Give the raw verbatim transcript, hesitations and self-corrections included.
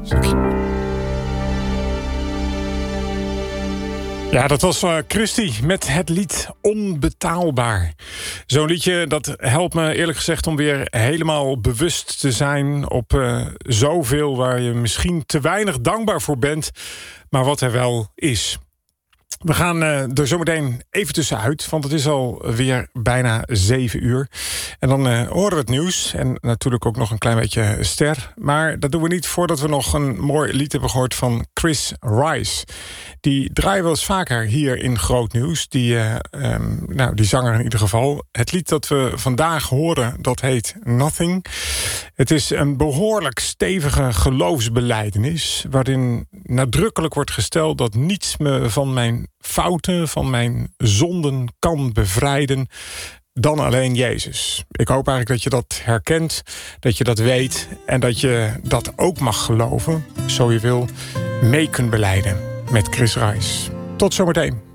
Stukje. Ja, dat was uh, Christy met het lied Onbetaalbaar. Zo'n liedje, dat helpt me eerlijk gezegd om weer helemaal bewust te zijn op uh, zoveel waar je misschien te weinig dankbaar voor bent, maar wat er wel is. We gaan uh, er zometeen even tussenuit, want het is alweer bijna zeven uur. En dan uh, horen we het nieuws en natuurlijk ook nog een klein beetje Ster. Maar dat doen we niet voordat we nog een mooi lied hebben gehoord van Chris Rice. Die draaien wel eens vaker hier in Groot Nieuws. Die, uh, um, nou, die zanger in ieder geval. Het lied dat we vandaag horen, dat heet Nothing. Het is een behoorlijk stevige geloofsbelijdenis, waarin nadrukkelijk wordt gesteld dat niets me van mijn fouten, van mijn zonden kan bevrijden dan alleen Jezus. Ik hoop eigenlijk dat je dat herkent, dat je dat weet en dat je dat ook mag geloven, zo je wil, mee kunt belijden met Chris Rice. Tot zometeen.